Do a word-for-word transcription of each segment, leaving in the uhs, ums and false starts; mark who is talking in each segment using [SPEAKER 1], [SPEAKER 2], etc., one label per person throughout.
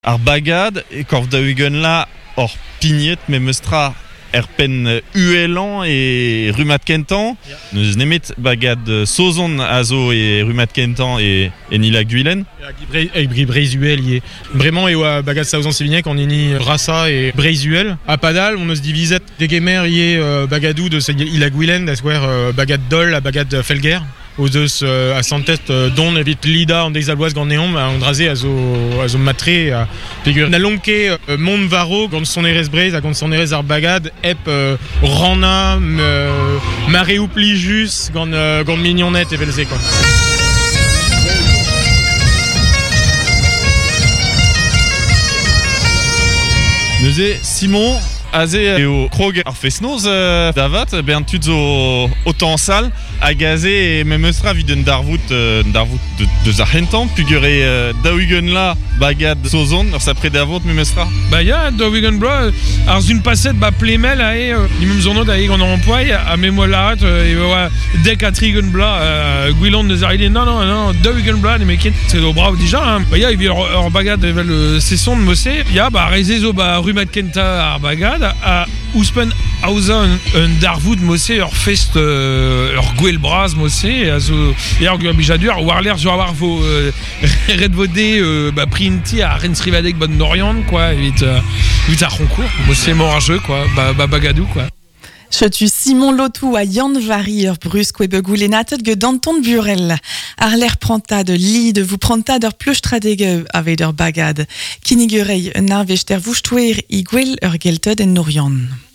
[SPEAKER 1] Ar bagad, e korf da ugen la, or pignet me meustra er pen uelan e rumat kentan. Yeah. Neus nemet bagad sozon a zo e rumat kentan e, e nila guilen.
[SPEAKER 2] E bri breizuel ye. Bremañ e oa bagad saozon sevignec on eni rasa e breizuel. A padal, on eus divizet de gemer ye uh, bagadou de se ila guilen, da swer uh, bagad dol a bagad felger. O deus uh, a santet uh, don evit lida an deiz alboaz gant neom a andraze a zo, a zo matre a pegur na lonke uh, mont varo gant son erez breiz a gant son erez ar bagad ep uh, rana uh, mare ou plijus gant, uh, gant mignonnet evelze quoi.
[SPEAKER 1] Neuze Simon aze eo krog ar fesnoz euh, davat ben tud zo otansal a gaze e me meustra vid un darvout euh, darvout de, de zahentan pugure euh, daouigen la bagad sozon ur sapre davot me meustra.
[SPEAKER 3] Ba ya daouigen bra ar zun paset ba plemel a e ni mem zonod a e gant an empoai a memo laat e oa dek a trigen bla gouilon de zaride non non non daouigen bla ne meket c'est au bravo déjà hein. Ba ya evit ur bagad evel sesson de mosse ya ba reze zo ba rumat kenta ar bagad a ouspen aouza un, un darvoud mosse ur fest euh, ur gwell braz mosse a zo e ar gwir bijadur war l'air zo a war vo euh, red vodé euh, ba printi a rens rivadek ban Norian quoi evit euh, evit ar concours mosse mort a jeu quoi ba, ba bagadou quoi.
[SPEAKER 4] Chetu Simon Lotou a Yann Vari ur brusk we begoulenatet ge danton burel. Ar l'air pranta de li de vous pranta d'ur pluchtradege avec ur bagad. Kinigurei un arvester vouchtouer i gwell ur gelted en Norian.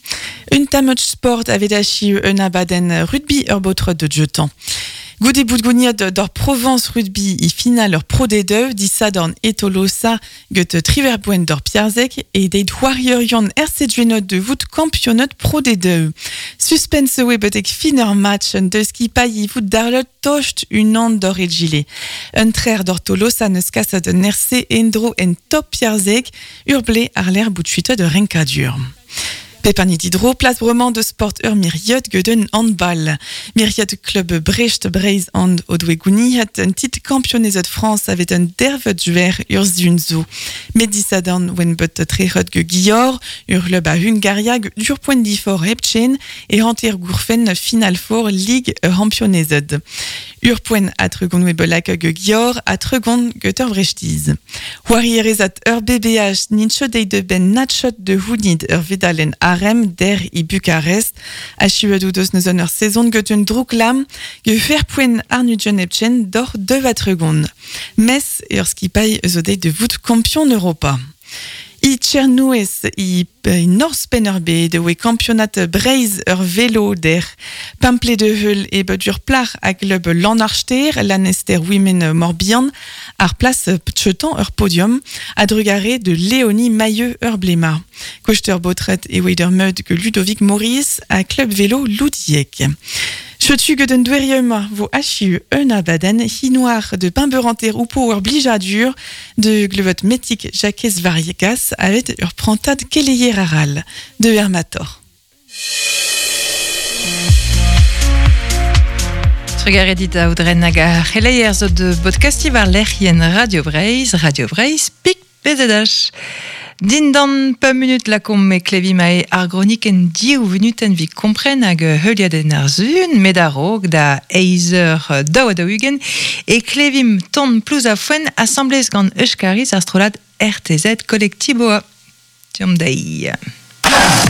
[SPEAKER 4] Un tamuch sport avait achiu un abaden rugby ur botre de jetan. Goude boudgouniad d'or Provence rugby i final ur pro de deux disadorn etolosa get triverbouen d'or Piarzek et des douariorion R C G de vout campionnet pro de deux. Suspense we betek finer match de ski pailli vout darlot tocht une an d'or et gilet. Un traire d'or tolosa neus kasa de nerse endro en top Piarzek urblé ar l'air bout chuita de renkadur. Pepani d'hydro, place vraiment de sport ur myriot geden handball. Myriot club Brecht Breiz hand Odwegouni hat un tit campionnet de France avec un dervet juer ur zunzo. Medisadorn wen bet trerot ge Gior, ur club a Hungaria dur point difor hepchen et hanter gourfen final for ligue campionnet. Ur point a tregon we belak ge Gior a tregon geter Brechtiz. Warierezat ur B B H ninchodei de ben natchot de Hounid ur vedalen a Arem der i Bukarest a chivedou deus neus an ur sezon getun drouklam ge ferpouen ar nugen epchen dor deux vatregond. Mes ur skipai zo deit de vout kampion Europa. I Tchernouez i, i Norspennerbe de we campionat Breiz ur vélo der pample de heul e bet ur plar a club Lanarchter l'anester women Morbihan ar place tchetan ur podium a drugare de Léonie Mailleux ur blema. Kochter botret e weider meud que Ludovic Maurice a club vélo Loudiek. Chetu geden douerium vo achiu un abaden hinoir de pimberanter ou ur blijadur de glevot metik Jacques Variekas avec ur prantad keleye raral de Hermator.
[SPEAKER 5] Tregaredit a oudren hag a c'heleier zo de podcastivar lerien Radio Breiz, Radio Breiz, pik bezedach. Din dan pa minut la kom me klevim a e ar gronik en diou venuten vi kompren hag heuliaden ar zun, med a rog da eizer daou da ugen, e klevim ton plus a foen assemblez gant euskariz ar strolat R T Z kolektiboa. Tiom dei.